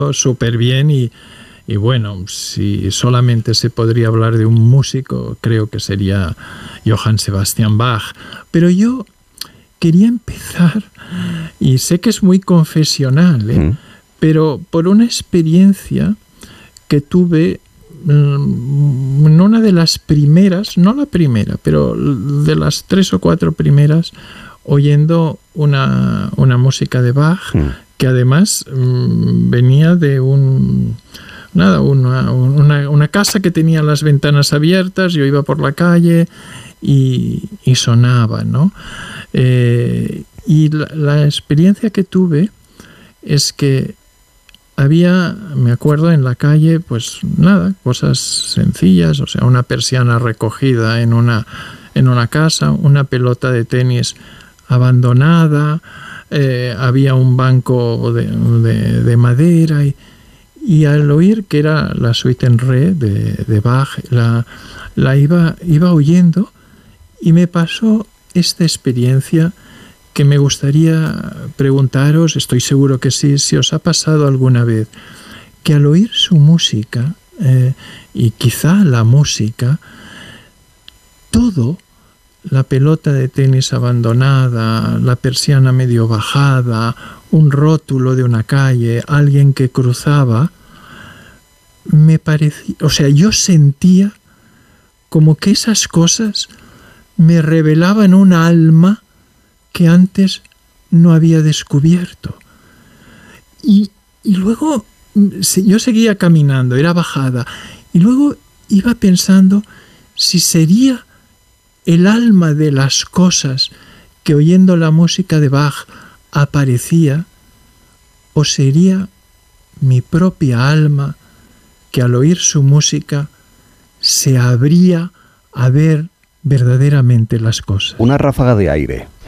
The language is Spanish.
súper bien y bueno, si solamente se podría hablar de un músico, creo que sería Johann Sebastian Bach. Pero yo quería empezar, y sé que es muy confesional, pero por una experiencia que tuve en una de las primeras, no la primera, pero de las 3 o 4 primeras, oyendo una música de Bach, que además venía de una casa que tenía las ventanas abiertas. Yo iba por la calle y sonaba, ¿no? Y la experiencia que tuve es que había, me acuerdo, en la calle, pues nada, cosas sencillas, o sea, una persiana recogida en una casa, una pelota de tenis abandonada, había un banco de madera y al oír que era la suite en re de Bach, la iba oyendo y me pasó esta experiencia que me gustaría preguntaros, estoy seguro que sí, si os ha pasado alguna vez, que al oír su música, y quizá la música, todo, la pelota de tenis abandonada, la persiana medio bajada, un rótulo de una calle, alguien que cruzaba, me parecía, o sea, yo sentía como que esas cosas me revelaban un alma que antes no había descubierto. Y luego yo seguía caminando, era bajada, y luego iba pensando si sería el alma de las cosas que oyendo la música de Bach aparecía, o sería mi propia alma que al oír su música se abría a ver verdaderamente las cosas. Una ráfaga de aire